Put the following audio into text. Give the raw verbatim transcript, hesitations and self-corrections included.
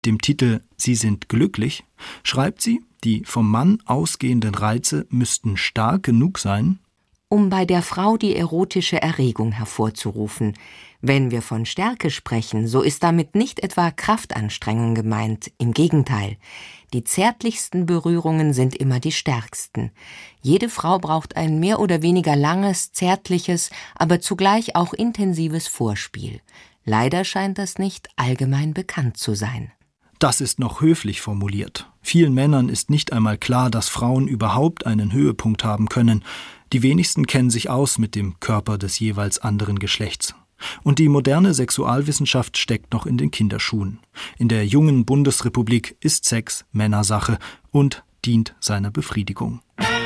Dem Titel »Sie sind glücklich« schreibt sie, die vom Mann ausgehenden Reize müssten stark genug sein, um bei der Frau die erotische Erregung hervorzurufen. Wenn wir von Stärke sprechen, so ist damit nicht etwa Kraftanstrengung gemeint, im Gegenteil. Die zärtlichsten Berührungen sind immer die stärksten. Jede Frau braucht ein mehr oder weniger langes, zärtliches, aber zugleich auch intensives Vorspiel. Leider scheint das nicht allgemein bekannt zu sein. Das ist noch höflich formuliert. Vielen Männern ist nicht einmal klar, dass Frauen überhaupt einen Höhepunkt haben können. Die wenigsten kennen sich aus mit dem Körper des jeweils anderen Geschlechts. Und die moderne Sexualwissenschaft steckt noch in den Kinderschuhen. In der jungen Bundesrepublik ist Sex Männersache und dient seiner Befriedigung.